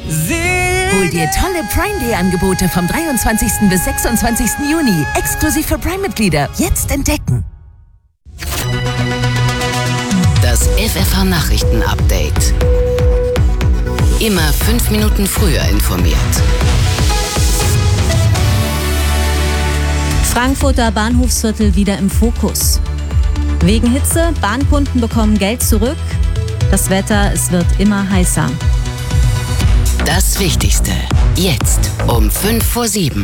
Hol dir tolle Prime Day Angebote vom 23. bis 26. Juni. Exklusiv für Prime-Mitglieder. Jetzt entdecken. Das FFH Nachrichten Update. Immer 5 Minuten früher informiert. Frankfurter Bahnhofsviertel wieder im Fokus. Wegen Hitze, Bahnkunden bekommen Geld zurück. Das Wetter, es wird immer heißer. Das Wichtigste, jetzt um 6:55.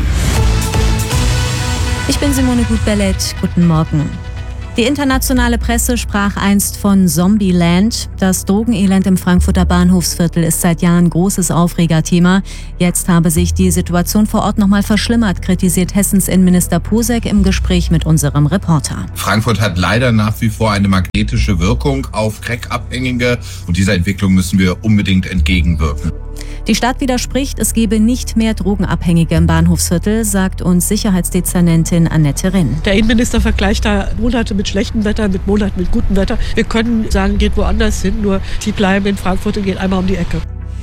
Ich bin Simone Gut-Bellet. Guten Morgen. Die internationale Presse sprach einst von Zombieland. Das Drogenelend im Frankfurter Bahnhofsviertel ist seit Jahren großes Aufregerthema. Jetzt habe sich die Situation vor Ort nochmal verschlimmert, kritisiert Hessens Innenminister Posek im Gespräch mit unserem Reporter. Frankfurt hat leider nach wie vor eine magnetische Wirkung auf Crack-Abhängige und dieser Entwicklung müssen wir unbedingt entgegenwirken. Die Stadt widerspricht, es gebe nicht mehr Drogenabhängige im Bahnhofsviertel, sagt uns Sicherheitsdezernentin Annette Rinn. Der Innenminister vergleicht da Monate mit schlechtem Wetter mit Monaten mit gutem Wetter. Wir können sagen, geht woanders hin, nur die bleiben in Frankfurt und gehen einmal um die Ecke.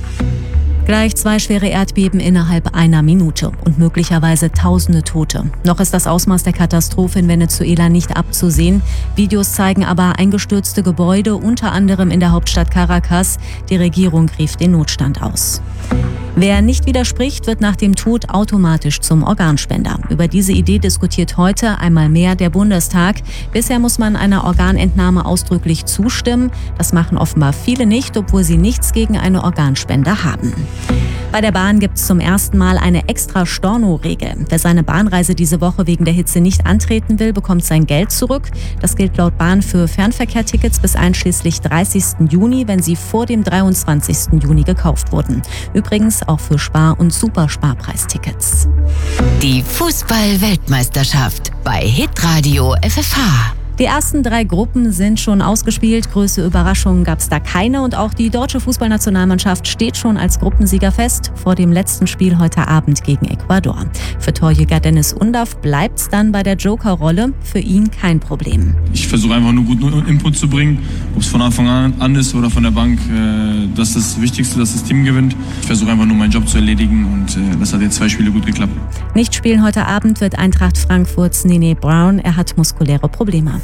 Gleich 2 schwere Erdbeben innerhalb einer Minute und möglicherweise Tausende Tote. Noch ist das Ausmaß der Katastrophe in Venezuela nicht abzusehen. Videos zeigen aber eingestürzte Gebäude, unter anderem in der Hauptstadt Caracas. Die Regierung rief den Notstand aus. Wer nicht widerspricht, wird nach dem Tod automatisch zum Organspender. Über diese Idee diskutiert heute einmal mehr der Bundestag. Bisher muss man einer Organentnahme ausdrücklich zustimmen. Das machen offenbar viele nicht, obwohl sie nichts gegen eine Organspende haben. Bei der Bahn gibt es zum ersten Mal eine extra Storno-Regel. Wer seine Bahnreise diese Woche wegen der Hitze nicht antreten will, bekommt sein Geld zurück. Das gilt laut Bahn für Fernverkehrtickets bis einschließlich 30. Juni, wenn sie vor dem 23. Juni gekauft wurden. Übrigens auch für Spar- und Supersparpreistickets. Die Fußball-Weltmeisterschaft bei Hitradio FFH. Die ersten 3 Gruppen sind schon ausgespielt. Größte Überraschungen gab es da keine. Und auch die deutsche Fußballnationalmannschaft steht schon als Gruppensieger fest vor dem letzten Spiel heute Abend gegen Ecuador. Für Torjäger Dennis Undaff bleibt es dann bei der Joker-Rolle. Für ihn kein Problem. Ich versuche einfach nur guten Input zu bringen, ob es von Anfang an ist oder von der Bank. Das ist das Wichtigste, dass das Team gewinnt. Ich versuche einfach nur meinen Job zu erledigen und das hat jetzt 2 Spiele gut geklappt. Nicht spielen heute Abend wird Eintracht Frankfurts Nene Brown. Er hat muskuläre Probleme.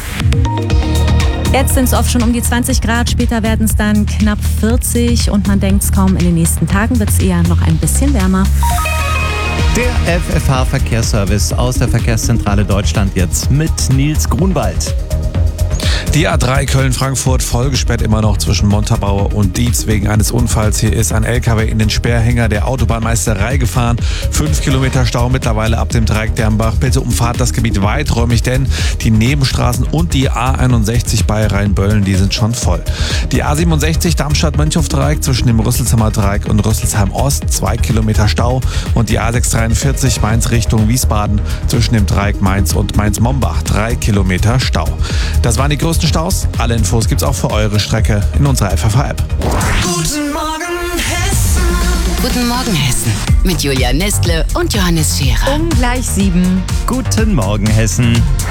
Jetzt sind es oft schon um die 20 Grad, später werden es dann knapp 40 und man denkt es kaum, in den nächsten Tagen wird es eher noch ein bisschen wärmer. Der FFH-Verkehrsservice aus der Verkehrszentrale Deutschland jetzt mit Nils Grunwald. Die A3 Köln-Frankfurt vollgesperrt immer noch zwischen Montabaur und Dietz wegen eines Unfalls. Hier ist ein LKW in den Sperrhänger der Autobahnmeisterei gefahren. 5 Kilometer Stau mittlerweile ab dem Dreieck Dernbach. Bitte umfahrt das Gebiet weiträumig, denn die Nebenstraßen und die A61 bei Rheinböllen, die sind schon voll. Die A67 Darmstadt-Mönchhof-Dreieck zwischen dem Rüsselsheimer Dreieck und Rüsselsheim-Ost, 2 Kilometer Stau. Und die A643 Mainz Richtung Wiesbaden zwischen dem Dreieck Mainz und Mainz-Mombach, 3 Kilometer Stau. Das waren die größten Staus. Alle Infos gibt's auch für eure Strecke in unserer FFH-App. Guten Morgen, Hessen. Guten Morgen, Hessen. Mit Julia Nestle und Johannes Scherer. Um gleich 7. Guten Morgen, Hessen.